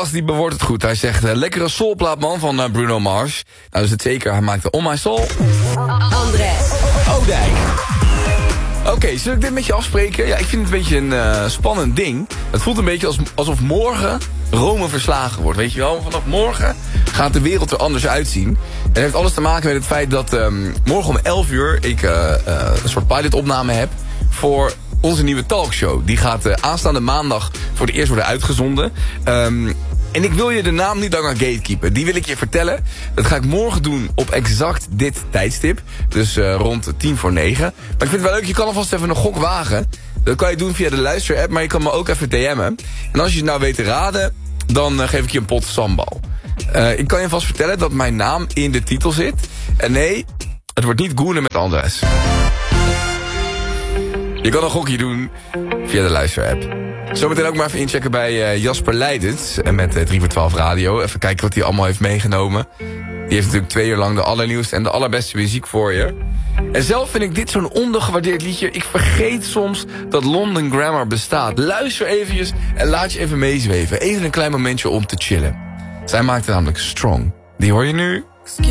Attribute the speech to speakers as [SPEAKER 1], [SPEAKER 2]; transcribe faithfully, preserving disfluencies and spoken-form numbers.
[SPEAKER 1] Lucas die bewoordt het goed. Hij zegt, uh, lekkere soulplaat man van uh, Bruno Mars. Nou, dat is het zeker. Hij maakte On My Soul.
[SPEAKER 2] Andres
[SPEAKER 1] Oudijk. Oké, okay, zullen ik dit met je afspreken? Ja, ik vind het een beetje een uh, spannend ding. Het voelt een beetje als, alsof morgen Rome verslagen wordt. Weet je wel, vanaf morgen gaat de wereld er anders uitzien. En dat heeft alles te maken met het feit dat um, morgen om elf uur... ik uh, uh, een soort pilotopname heb voor onze nieuwe talkshow. Die gaat uh, aanstaande maandag voor het eerst worden uitgezonden. Um, En ik wil je de naam niet langer gatekeepen. Die wil ik je vertellen. Dat ga ik morgen doen op exact dit tijdstip. Dus uh, rond tien voor negen. Maar ik vind het wel leuk, je kan alvast even een gok wagen. Dat kan je doen via de luisterapp, maar je kan me ook even D M'en. En als je het nou weet te raden, dan uh, geef ik je een pot sambal. Uh, ik kan je vast vertellen dat mijn naam in de titel zit. En nee, het wordt niet Goenen met Andres. Je kan een gokje doen via de luisterapp. Zometeen ook maar even inchecken bij uh, Jasper Leidens. En met uh, drie voor twaalf Radio. Even kijken wat hij allemaal heeft meegenomen. Die heeft natuurlijk twee uur lang de allernieuwste en de allerbeste muziek voor je. En zelf vind ik dit zo'n ondergewaardeerd liedje. Ik vergeet soms dat London Grammar bestaat. Luister eventjes en laat je even meezweven. Even een klein momentje om te chillen. Zij maakte namelijk Strong. Die hoor je nu.